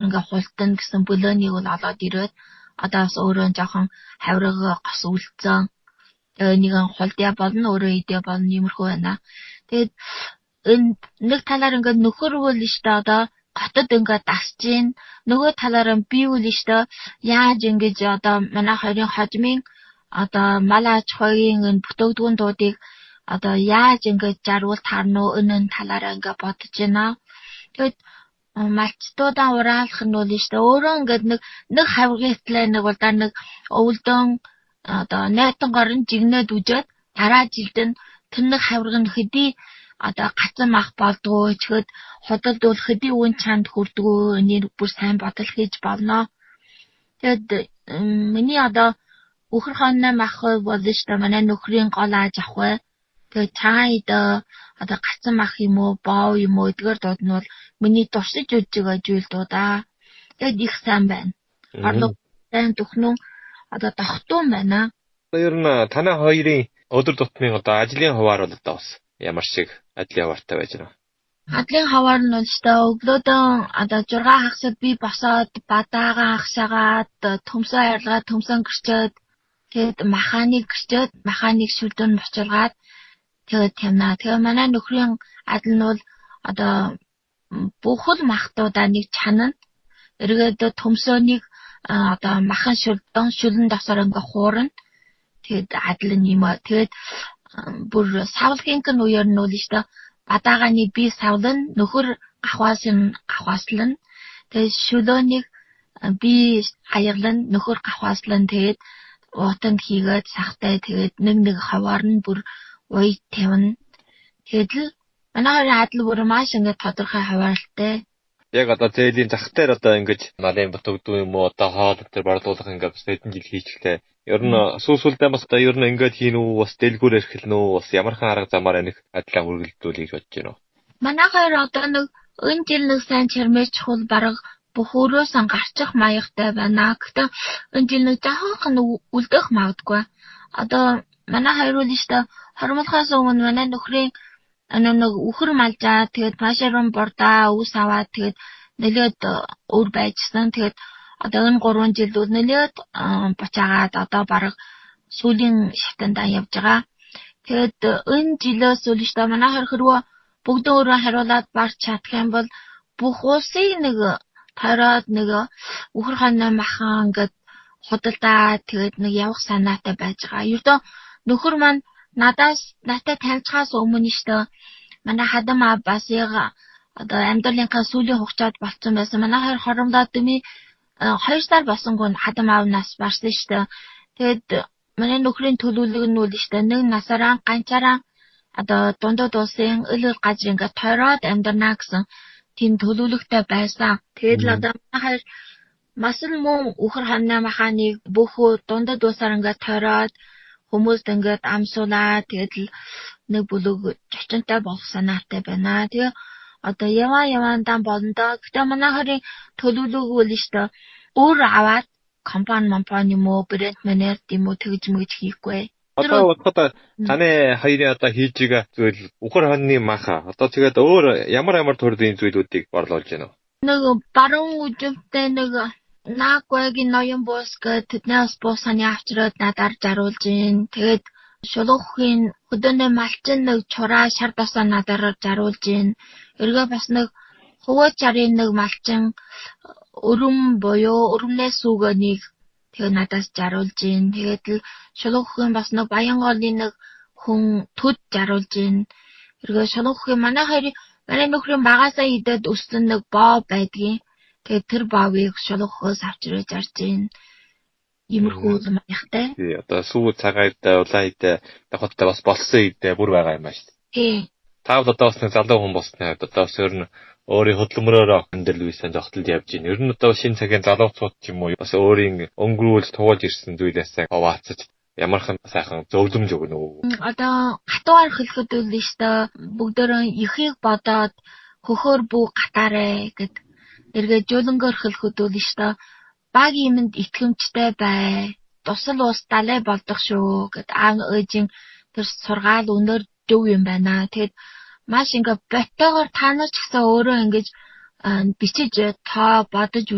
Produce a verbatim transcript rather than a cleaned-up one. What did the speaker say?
ингээ хултан гэсэн бөлөөнийг бол олоод ирээд одоо бас өөрөө жоохон хавраг гос үлдсэн. Нэгэн хулдя болно, өөрөө идэ болно иймэрхүү байна. Тэгээд энэ нэг талаар ингээ нөхөрвөл штэ одоо хотод ингээ дасж гин. Нөгөө талаар би үл штэ яаж ингэж одоо манай хоёрын хожмын одоо мал аж ахуйн энэ бүтээгдэхүүнүүдийг одоо яаж ингэж жаргуул таарнуу энэ талаараа ингээ бодож байна. Тэгээд малчтуудаа ураалах нь бол штэ өөрөө ингээд нэг нэг хаврагтлаа нэг бол даа нэг өвөлдөн одоо найтан горон жигнээд үжээд дараа жилд нь тэр нэг хавраг нь хэдий одоо гацан мах болдгоо чихэд худалд бол хэдий үн чанд хүрдгөө энийг бүр сайн бодол хийж болно. Тэгэд миний одоо үхэр хоноо мах бол штэ манай нөхрийн гол аж ахуй. Тэгээд чайд одоо гацан мах юм уу боо юм уу эдгээр дууд нь бол миний туршиж үж байгаа зүйл дуудаа. Тэгээд их сайн байна. Орлого сайн төхнөө одоо тогтун байна. Ер нь танай хоёрын өдөр тутмын одоо ажлын хуваар бол одоо бас ямар шиг ажлын хуваартай байж байна. Ажлын хуваар нь бол штэ өглөөдөө одоо зураг хагасад би босоод бадаагаа хагасаад төмсөө арилгаад төмсөн гэрчээд тэгээд маханыг гэрчээд маханыг шүлдэн бочиргаад тэгээд тэмнаа. Тэгээ манай нөхрийн адил нь бол одоо бүхэл махтуудаа нэг чанана эргээд төмсөөнийг одоо махан шүлдэн шүлэн досоор ингээ хуурна. Тэгээд адил нь юм аа. Тэгээд бүр савлгийн гэн үеэр нь үл штэ бадааганы би савлан нөхөр гахваасан гахвааслан тэгээд шүлөөнийг би аярлан нөхөр гахвааслан тэгээд уутанд хийгээд сахтай тэгээд нэг нэг хаваар нь бүр ой тавина. Тэгээд л манай хоёрын адил бүр маш ингээ тодорхой хавааралтай. Яг одоо зээлийн зах дээр одоо ингэж малын бүтээгдэхүүн юм уу одоо хоол дээр борлуулах ингээд бас хэдэн жил хийчихлээ. Ер нь сүүсүүлдээ бас одоо ер нь ингээд хийн үү бас дэлгүүр эрхэлнэ үү бас ямархан арга замаар энийг адилаа үргэлжлүүлэх гэж бодож байна уу? Манай хоёр одоо нэг энэ жил нэг сайн чармэж чухал бараг бүх өрөөсөн гарчих маягтай байна. Гэхдээ энэ жил нэг жоохон үлдэх магадгүй. Одоо манай хоёр үл штэ хормолхоос өмнө манай нөхрийн нэг үхэр малжаа тэгээд пашарон бордаа ус аваад тэгээд нэлээд өөр байжсан. Тэгээд одоо энэ гурван жилд үл нэлээд бочаагаад одоо бараг сүүлийн шатандаа явж байгаа. Тэгээд энэ жилээс үл штэ манай хоёр хэрвээ бүгд өөрөө хариулаад барч чадах юм бол бүх улсыг нэг тараад нэг үхэр хоноо махан ингээд худалдаа тэгээд нэг явах санаатай байж байгаа. Ердөө нөхөр маань надаас надтай танилцахаас өмнө штэ манай хадам аа бас яг одоо амьдралынхаа сүүлийн хугацаанд болцсон байсан. Манай хоёр хоромдоо дэмий хоёр сар болсонгүй хадам аавнаас барсан штэ. Тэгээд манай нөхрийн төлөвлөг нь үл штэ нэг насаараа ганцаараа одоо дундад улсын ил ил газар ингээд тойроод амьдрнаа гэсэн тийм төлөвлөгтэй байсан. Тэгээд л одоо манай хоёр мас л мөн үхэр хоноо маханыг бүхүү дундад улсаар ингээд тойроод хүмүүст ингээд амсуулаа тэгээд л нэг бүлэг чочонтой болох санаатай байна. Тэгээ одоо яваа яваандаа болондоо гэхдээ манай хоёрын төлөвлөг үл штэ өөр аваад компани компани юм уу брэнд менежер юм уу тэгж мэгж хийхгүй. Одоо бодоход таны хоёрын одоо хийж байгаа зүйл үхэр хонны маха одоо тэгээд өөр ямар ямар төрлийн зүйлүүдийг борлуулж байна вэ? Нэг баруун үжимтэй нэг наагүйгийн ноён бус гэдэг тэднээс буусаны авчраад надаар жаруулж гин. Тэгээд шулуухын хөдөөний малчин нэг чураа шар досоо надаар жаруулж гин. Эргээ бас нэг хуваа чарын нэг малчин өрөм буюу өрөмнээс үгэнийг тэгээд надаас жаруулж гин. Тэгээд л шулуухын бас нэг Баянголын нэг хүн төд жаруулж гин. Эргээ шулуухын манай хоёрын манай нөхрийн багасаа идээд өссөн нэг боо байдгийн. Тэгээд тэр баавыг шулуухаас авчраж арж гин. Иймэрхүү маягтай. Тий, одоо сүү цагаайдаа улаайдаа давхаттай бас болсон идэ бүр байгаа юм ба шүү дээ. Тий. Та бол одоо бас нэг залуу хүн болсны хувьд одоо бас өөр нь өөрийн хөдөлмөрөөр өндөрлөвсөн зогтолд явж гин. Ер нь одоо шинэ цагийн залуучууд ч юм уу бас өөрийн өнгөрүүлж туулж ирсэн зүйлээс хаваацаж ямархан сайхан зөвлөмж өгнө үү? Одоо хатуугаар хэлэхэд үл штэ бүгдөө ихийг бодоод хөхөр бүү гатаарэ гэд эргээ жуулангоор хэлэхэд үл штэ баг юмд итгэмжтэй бай. Тусал ус далай болдох шүү гэд аав ээжийн тэр сургаал өнөр зөв юм байна. Тэгэд маш ингээ ботогоор та нар ч гэсэн өөрөө ингэж бичиж та бодож